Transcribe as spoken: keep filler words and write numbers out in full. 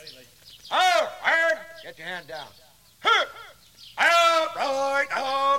Oh, Aaron, get your hand down. Huh. Out, right, out.